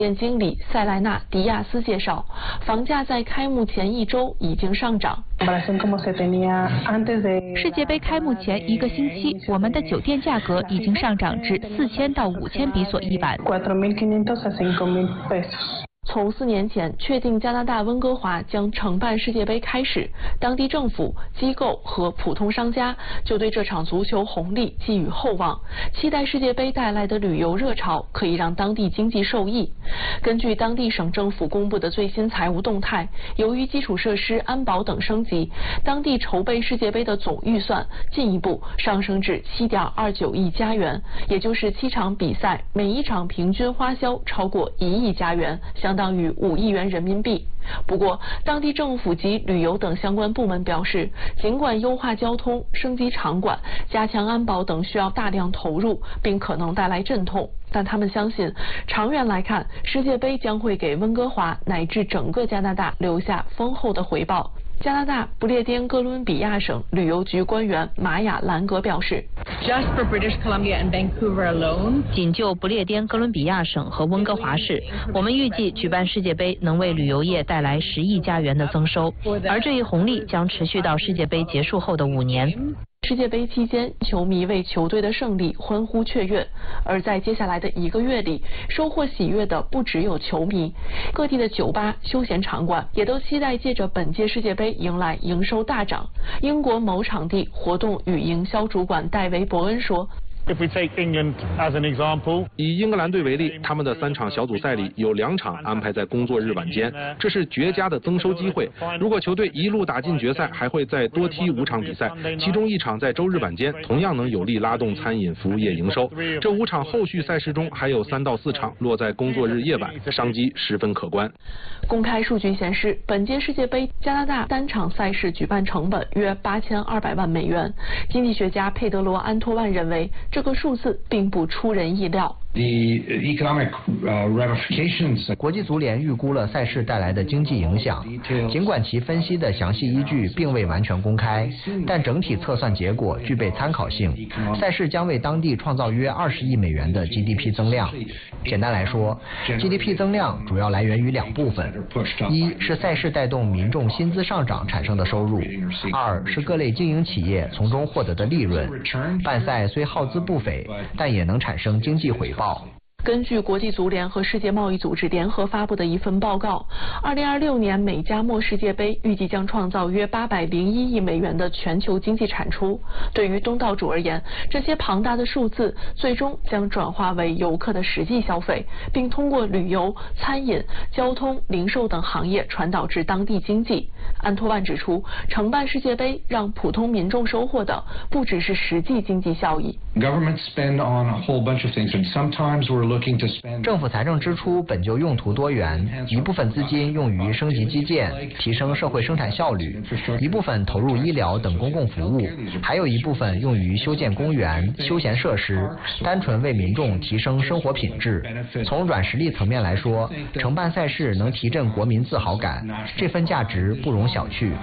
店经理塞莱纳·迪亚斯介绍，房价在开幕前1周已经上涨。 世界杯开幕前1个星期，我们的酒店价格已经上涨至4000到5000比索1晚。 从4年前确定加拿大温哥华将承办世界杯开始，当地政府、机构和普通商家就对这场足球红利寄予厚望，期待世界杯带来的旅游热潮可以让当地经济受益。根据当地省政府公布的最新财务动态，由于基础设施、安保等升级，当地筹备世界杯的总预算进一步上升至7.29亿加元，也就是7场比赛每一场平均花销超过1亿加元，相当于5亿元人民币。不过，当地政府及旅游等相关部门表示，尽管优化交通、升级场馆、加强安保等需要大量投入，并可能带来阵痛，但他们相信，长远来看，世界杯将会给温哥华乃至整个加拿大留下丰厚的回报。加拿大不列颠哥伦比亚省旅游局官员玛雅·兰格表示， 仅就不列颠哥伦比亚省和温哥华市，我们预计举办世界杯能为旅游业带来10亿加元的增收，而这一红利将持续到世界杯结束后的5年。 世界杯期间，球迷为球队的胜利欢呼雀跃，而在接下来的1个月里，收获喜悦的不只有球迷，各地的酒吧、休闲场馆也都期待借着本届世界杯迎来营收大涨。英国某场地活动与营销主管戴维·伯恩说， 以英格兰队为例，他们的3场小组赛里有2场安排在工作日晚间，这是绝佳的增收机会。如果球队一路打进决赛，还会再多踢5场比赛，其中1场在周日晚间，同样能有力拉动餐饮服务业营收。这5场后续赛事中还有3到4场落在工作日夜晚，商机十分可观。 公开数据显示，本届世界杯加拿大单场赛事举办成本约8200万美元。经济学家佩德罗·安托万认为，这个数字并不出人意料。 国际足联预估了赛事带来的经济影响，尽管其分析的详细依据并未完全公开，但整体测算结果具备参考性。赛事将为当地创造约20亿美元的 GDP 增量。简单来说 ，GDP 增量主要来源于2部分：一是赛事带动民众薪资上涨产生的收入；2是各类经营企业从中获得的利润。办赛虽耗资不菲，但也能产生经济回报。 根据国际足联和世界贸易组织联合发布的一份报告，2026年美加墨世界杯预计将创造约801亿美元的全球经济产出。对于东道主而言，这些庞大的数字最终将转化为游客的实际消费，并通过旅游、餐饮、交通、零售等行业传导至当地经济。安托万指出，承办世界杯让普通民众收获的不只是实际经济效益。 政府财政支出本就用途多元，一部分资金用于升级基建，提升社会生产效率，一部分投入医疗等公共服务，还有一部分用于修建公园、休闲设施，单纯为民众提升生活品质。从软实力层面来说，承办赛事能提振国民自豪感，这份价值不容小觑。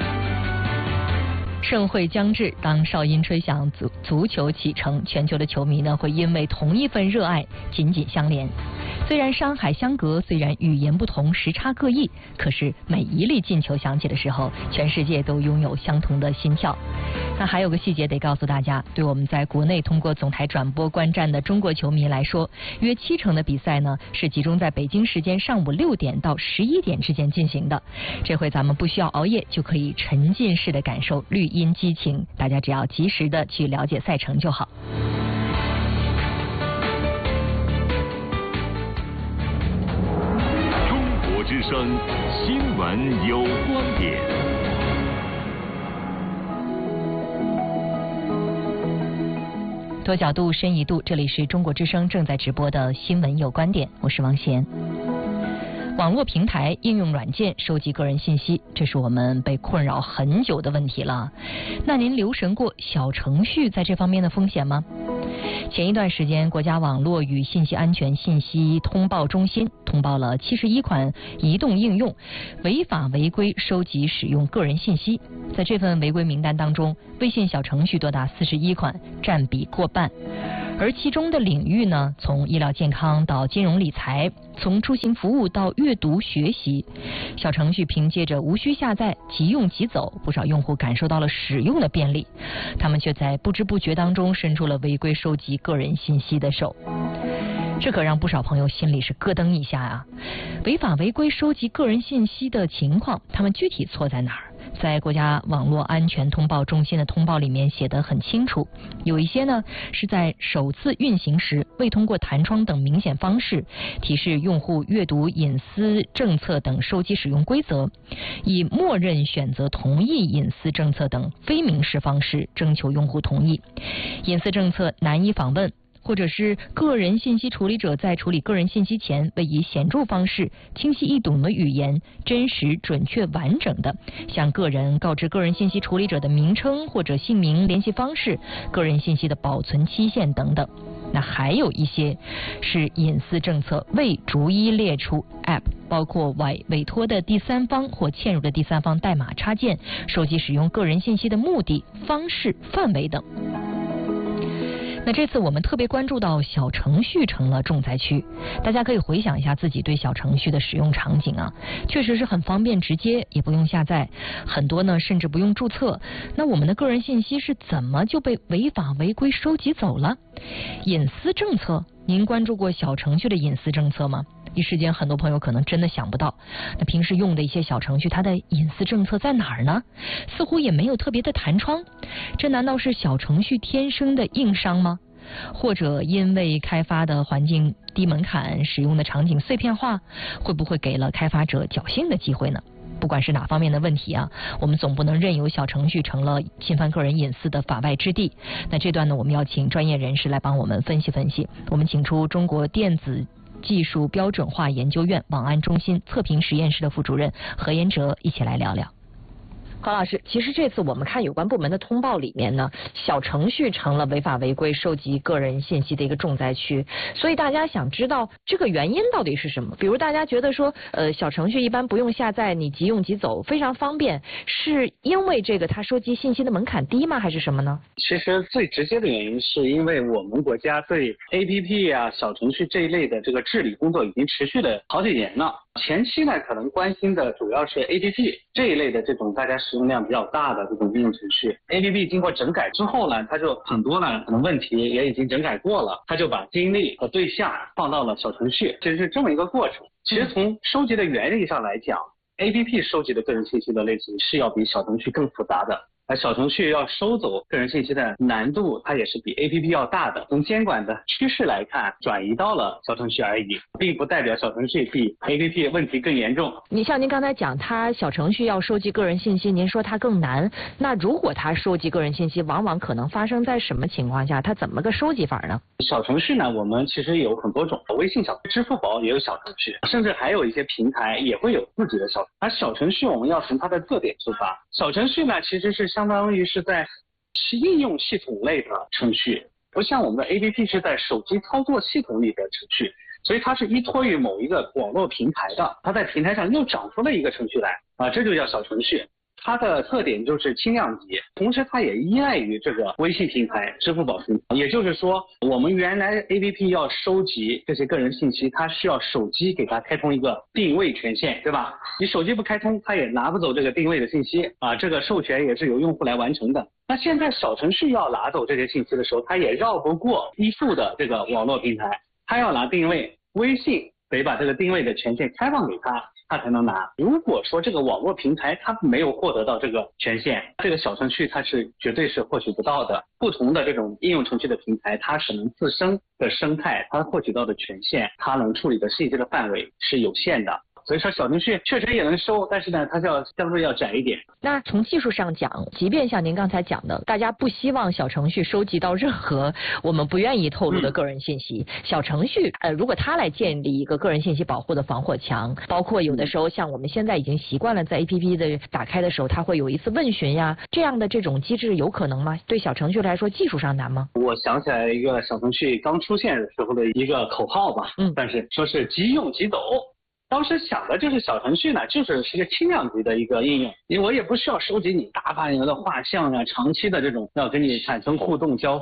盛会将至，当哨音吹响，足球启程，全球的球迷呢会因为同一份热爱紧紧相连。虽然山海相隔，虽然语言不同，时差各异，可是每一粒进球响起的时候，全世界都拥有相同的心跳。那还有个细节得告诉大家，对我们在国内通过总台转播观战的中国球迷来说，约70%的比赛呢是集中在北京时间上午6点到11点之间进行的。这回咱们不需要熬夜，就可以沉浸式的感受绿茵激情，大家只要及时的去了解赛程就好。 中国之声新闻有观点。 多角度，深一度，这里是中国之声正在直播的新闻有观点，我是王贤。网络平台、应用软件收集个人信息，这是我们被困扰很久的问题了。那您留神过小程序在这方面的风险吗？前一段时间，国家网络与信息安全信息通报中心通报了71款移动应用违法违规收集使用个人信息。在这份违规名单当中，微信小程序多达41款，占比过半。 而其中的领域呢，从医疗健康到金融理财，从出行服务到阅读学习，小程序凭借着无需下载、即用即走，不少用户感受到了使用的便利，他们却在不知不觉当中伸出了违规收集个人信息的手。这可让不少朋友心里是咯噔一下啊！违法违规收集个人信息的情况，他们具体错在哪儿？在国家网络安全通报中心的通报里面写得很清楚，有一些呢是在首次运行时未通过弹窗等明显方式提示用户阅读隐私政策等收集使用规则，以默认选择同意隐私政策等非明示方式征求用户同意，隐私政策难以访问，或者是个人信息处理者在处理个人信息前，未以显著方式、清晰易懂的语言、真实、准确、完整的向个人告知个人信息处理者的名称或者姓名、联系方式、个人信息的保存期限等等。那还有一些是隐私政策未逐一列出 App， 包括委托的第三方或嵌入的第三方代码插件收集使用个人信息的目的、方式、范围等。那这次我们特别关注到小程序成了重灾区，大家可以回想一下自己对小程序的使用场景啊，确实是很方便直接，也不用下载，很多呢甚至不用注册。那我们的个人信息是怎么就被违法违规收集走了？隐私政策，您关注过小程序的隐私政策吗？一时间很多朋友可能真的想不到，那平时用的一些小程序它的隐私政策在哪儿呢？似乎也没有特别的弹窗，这难道是小程序天生的硬伤吗？或者因为开发的环境低门槛，使用的场景碎片化，会不会给了开发者侥幸的机会呢？不管是哪方面的问题啊，我们总不能任由小程序成了侵犯个人隐私的法外之地。那这段呢，我们要请专业人士来帮我们分析分析。我们请出中国电子技术标准化研究院网安中心测评实验室的副主任何延哲一起来聊聊。 何老师，其实这次我们看有关部门的通报里面呢，小程序成了违法违规收集个人信息的一个重灾区，所以大家想知道这个原因到底是什么？比如大家觉得说，小程序一般不用下载，你即用即走，非常方便，是因为这个它收集信息的门槛低吗？还是什么呢？ 其实最直接的原因是因为我们国家对 APP 啊、小程序这一类的这个治理工作已经持续了好几年了。前期呢，可能关心的主要是 APP 这一类的这种大家使用量比较大的这种应用程序。APP 经过整改之后呢，它就很多呢可能问题也已经整改过了，它就把精力和对象放到了小程序，其实是这么一个过程。其实从收集的原理上来讲，APP 收集的个人信息的类型是要比小程序更复杂的。而小程序要收走个人信息的难度，它也是比 APP 要大的。从监管的趋势来看，转移到了小程序而已，并不代表小程序比 APP 问题更严重。 你像您刚才讲，它小程序要收集个人信息，您说它更难。那如果它收集个人信息，往往可能发生在什么情况下？它怎么个收集法呢？ 小程序呢，我们其实有很多种，微信小、支付宝也有小程序，甚至还有一些平台也会有自己的小。而小程序我们要从它的特点出发。小程序呢，其实是相当于是在应用系统类的程序，不像我们的 APP 是在手机操作系统里的程序，所以它是依托于某一个网络平台的，它在平台上又长出了一个程序来啊，这就叫小程序。它的特点就是轻量级，同时它也依赖于这个微信平台、支付宝平台。也就是说，我们原来 APP 要收集这些个人信息，它需要手机给它开通一个定位权限，对吧？你手机不开通，它也拿不走这个定位的信息啊，这个授权也是由用户来完成的。那现在小程序要拿走这些信息的时候，它也绕不过依附的这个网络平台，它要拿定位，微信得把这个定位的权限开放给它才能拿。如果说这个网络平台它没有获得到这个权限，这个小程序它是绝对是获取不到的。不同的这种应用程序的平台，它可能自身的生态，它获取到的权限，它能处理的信息的范围是有限的。所以说小程序确实也能收，但是呢，它相对要窄一点。 那从技术上讲，即便像您刚才讲的，大家不希望小程序收集到任何我们不愿意透露的个人信息，小程序如果它来建立一个个人信息保护的防火墙，包括有的时候像我们现在已经习惯了在 APP 的打开的时候，它会有一次问询呀，这样的这种机制有可能吗？对小程序来说，技术上难吗？ 我想起来一个小程序刚出现的时候的一个口号吧，但是说是即用即走。当时想的就是小程序呢，就是一个轻量级的一个应用，因为我也不需要收集你大范围的画像啊，长期的这种要跟你产生互动交互。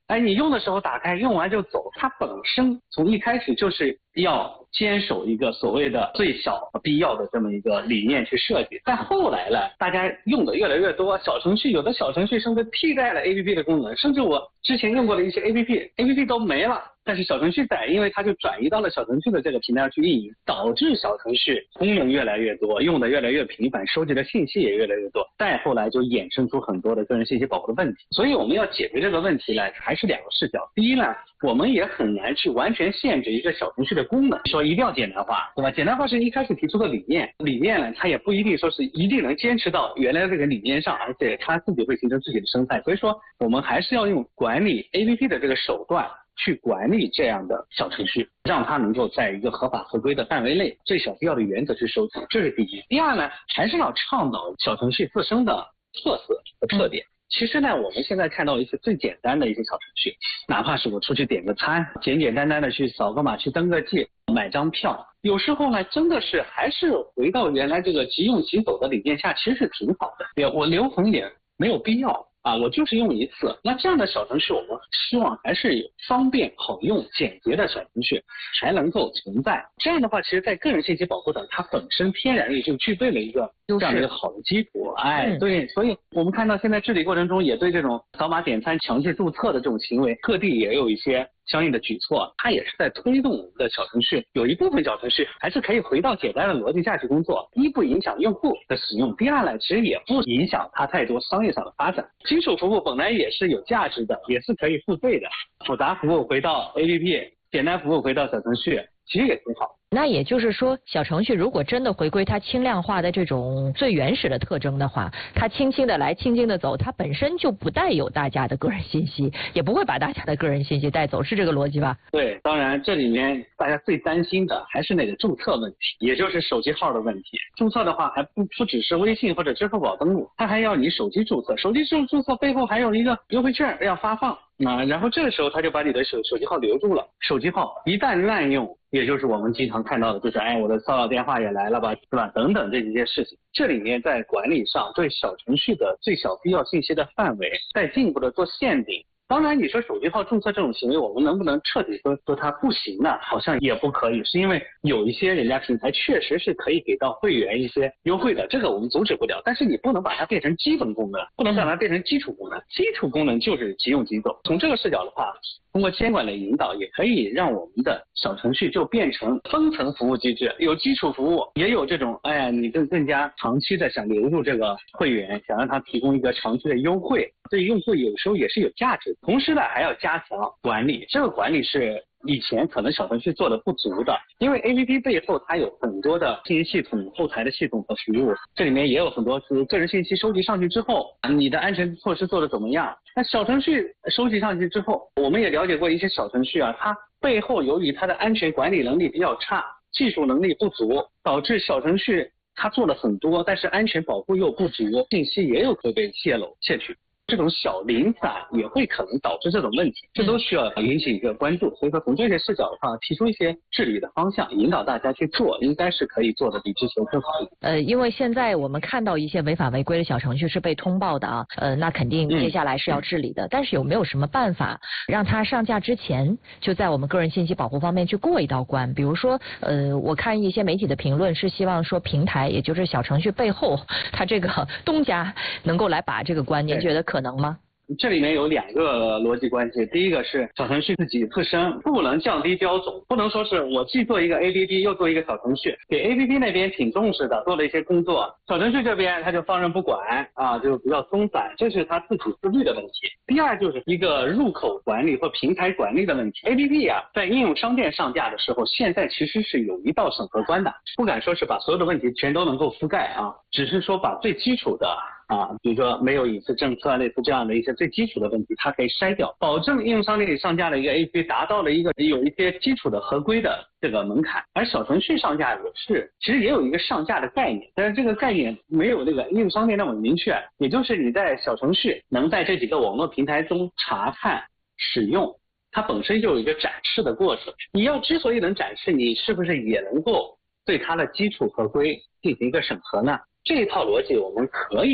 哎，你用的时候打开，用完就走，它本身从一开始就是要坚守一个所谓的最小必要的这么一个理念去设计。但后来呢，大家用的越来越多，小程序有的小程序甚至替代了 APP 的功能，甚至我之前用过的一些 APP 都没了。但是小程序在，因为它就转移到了小程序的这个平台上去运营，导致小程序功能越来越多，用的越来越频繁，收集的信息也越来越多，再后来就衍生出很多的个人信息保护的问题。所以我们要解决这个问题呢，还是两个视角。第一呢，我们也很难去完全限制一个小程序的功能，说一定要简单化，对吧？简单化是一开始提出的理念呢，它也不一定说是一定能坚持到原来这个理念上，而且它自己会形成自己的生态。所以说，我们还是要用管理 APP 的这个手段去管理这样的小程序，让它能够在一个合法合规的范围内，最小必要的原则去收集，这是第一。第二呢，还是要倡导小程序自身的特色和特点。其实呢，我们现在看到一些最简单的一些小程序，哪怕是我出去点个餐，简简单单的去扫个码，去登个记，买张票，有时候呢，真的是还是回到原来这个即用即走的理念下，其实是挺好的。我留痕也没有必要啊，我就是用一次。那这样的小程序，我们希望还是有方便、好用、简洁的小程序才能够存在。这样的话，其实在个人信息保护上，它本身天然也就具备了一个这样的一个好的基础。哎，对，所以我们看到现在治理过程中，也对这种扫码点餐强制注册的这种行为，各地也有一些相应的举措，它也是在推动我们的小程序，有一部分小程序还是可以回到简单的逻辑下去工作，一不影响用户的使用，第二呢，其实也不影响它太多商业上的发展。基础服务本来也是有价值的，也是可以付费的，复杂服务回到 APP， 简单服务回到小程序，其实也挺好。 那也就是说，小程序如果真的回归它轻量化的这种最原始的特征的话，它轻轻的来，轻轻的走，它本身就不带有大家的个人信息，也不会把大家的个人信息带走，是这个逻辑吧？ 对，当然这里面大家最担心的还是那个注册问题，也就是手机号的问题。注册的话还不只是微信或者支付宝登录，它还要你手机注册，手机注册背后还有一个优惠券要发放。然后这个时候他就把你的手机号留住了，手机号一旦滥用，也就是我们经常看到的，就是我的骚扰电话也来了吧，对吧？等等这几件事情，这里面在管理上对小程序的最小必要信息的范围再进一步的做限定。当然你说手机号注册这种行为，我们能不能彻底说它不行呢？好像也不可以，是因为有一些人家平台确实是可以给到会员一些优惠的，这个我们阻止不了，但是你不能把它变成基本功能，不能把它变成基础功能，基础功能就是即用即走。从这个视角的话，通过监管的引导，也可以让我们的小程序就变成分层服务机制，有基础服务，也有这种你更加长期的想留住这个会员，想让他提供一个长期的优惠，对用户有时候也是有价值。同时呢，还要加强管理，这个管理是以前可能小程序做的不足的，因为 APP 背后它有很多的信息系统、后台的系统和服务，这里面也有很多是个人信息收集上去之后，你的安全措施做得怎么样？那小程序收集上去之后，我们也了解过一些小程序它背后由于它的安全管理能力比较差，技术能力不足，导致小程序它做了很多，但是安全保护又不足，信息也有可被泄取。这种小零散也会可能导致这种问题，这都需要引起一个关注。所以说从这些视角的话，提出一些治理的方向，引导大家去做，应该是可以做的比之前更好。 因为现在我们看到一些违法违规的小程序是被通报的那肯定接下来是要治理的。但是有没有什么办法让它上架之前就在我们个人信息保护方面去过一道关？比如说我看一些媒体的评论是希望说平台，也就是小程序背后，它这个东家能够来把这个关，您觉得可能吗？ 这里面有两个逻辑关系，第一个是小程序自身不能降低标准，不能说是我既做一个 APP 又做一个小程序，给 APP 那边挺重视的，做了一些工作，小程序这边他就放任不管就比较松散，这是他自己自律的问题。第二就是一个入口管理或平台管理的问题。 APP 在应用商店上架的时候，现在其实是有一道审核关的，不敢说是把所有的问题全都能够覆盖只是说把最基础的比如说没有隐私政策类似这样的一些最基础的问题，它可以筛掉，保证应用商店里上架的一个 APP 达到了一个有一些基础的合规的这个门槛。而小程序上架其实也有一个上架的概念，但是这个概念没有那个应用商店那么明确，也就是你在小程序能在这几个网络平台中查看使用，它本身就有一个展示的过程。你要之所以能展示，你是不是也能够对它的基础合规进行一个审核呢？这一套逻辑我们可以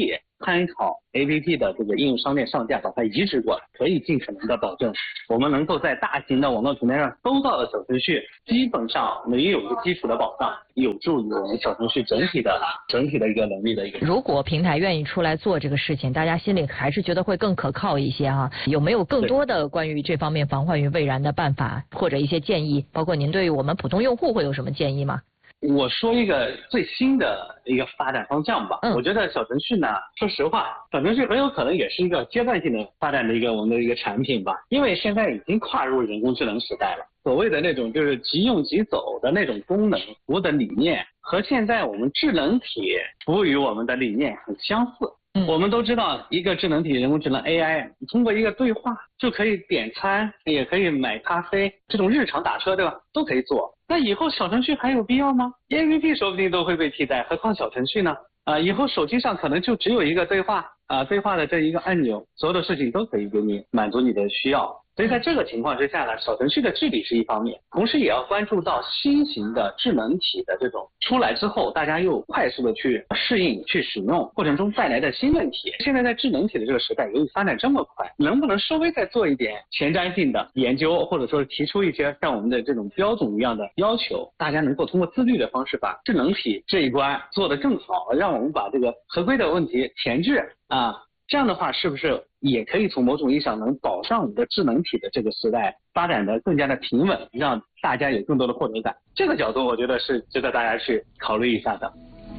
参考 APP 的这个应用商店上架，把它移植过来，可以尽可能的保证我们能够在大型的网络平台上搜到的小程序基本上也有一个基础的保障，有助于我们小程序整体的一个能力的一个。 如果平台愿意出来做这个事情，大家心里还是觉得会更可靠一些哈。有没有更多的关于这方面防患于未然的办法或者一些建议？包括您对于我们普通用户会有什么建议吗？ 我说一个最新的一个发展方向吧。我觉得小程序呢，说实话，小程序很有可能也是一个阶段性的发展的我们的一个产品吧，因为现在已经跨入人工智能时代了。所谓的那种就是即用即走的那种功能服务的理念，和现在我们智能体服务于我们的理念很相似。我们都知道，一个智能体人工智能 AI 通过一个对话就可以点餐，也可以买咖啡，这种日常打车对吧，都可以做。那以后小程序还有必要吗？ APP 说不定都会被替代，何况小程序呢？以后手机上可能就只有一个对话对话的这一个按钮，所有的事情都可以给你满足你的需要。所以在这个情况之下呢，小程序的治理是一方面，同时也要关注到新型的智能体的这种出来之后，大家又快速的去适应、去使用过程中带来的新问题。现在在智能体的这个时代，由于发展这么快，能不能稍微再做一点前瞻性的研究，或者说提出一些像我们的这种标准一样的要求，大家能够通过自律的方式把智能体这一关做得更好，让我们把这个合规的问题前置这样的话是不是也可以从某种意义上能保障我们的智能体的这个时代发展的更加的平稳，让大家有更多的获得感。这个角度我觉得是值得大家去考虑一下的。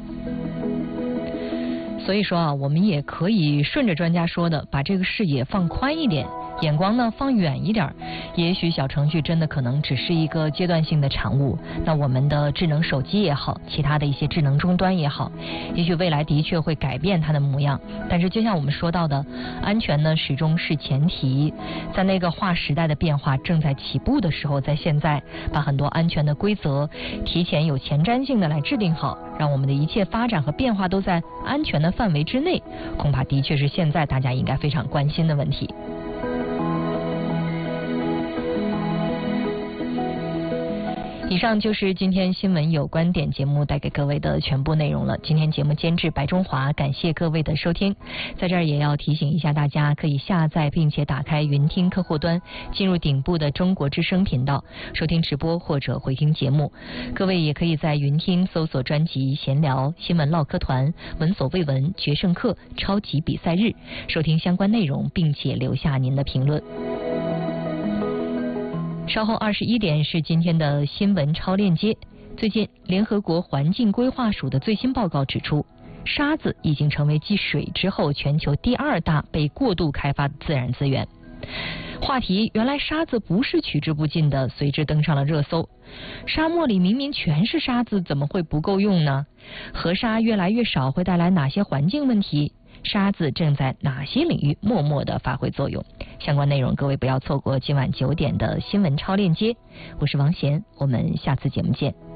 所以说我们也可以顺着专家说的，把这个视野放宽一点，眼光呢放远一点。也许小程序真的可能只是一个阶段性的产物，那我们的智能手机也好，其他的一些智能终端也好，也许未来的确会改变它的模样。但是就像我们说到的，安全呢始终是前提。在那个划时代的变化正在起步的时候，在现在把很多安全的规则提前有前瞻性的来制定好，让我们的一切发展和变化都在安全的范围之内，恐怕的确是现在大家应该非常关心的问题。以上就是今天新闻有观点节目带给各位的全部内容了。今天节目监制白中华，感谢各位的收听。在这儿也要提醒一下大家，可以下载并且打开云听客户端，进入顶部的中国之声频道，收听直播或者回听节目。各位也可以在云听搜索专辑闲聊、新闻唠嗑团、闻所未闻、决胜课、超级比赛日，收听相关内容，并且留下您的评论。稍后21点是今天的新闻超链接。最近，联合国环境规划署的最新报告指出，沙子已经成为继水之后全球第2大被过度开发的自然资源。话题原来沙子不是取之不尽的，随之登上了热搜。沙漠里明明全是沙子，怎么会不够用呢？河沙越来越少会带来哪些环境问题？沙子正在哪些领域默默地发挥作用？相关内容各位不要错过今晚9点的新闻超链接。我是王贤，我们下次节目见。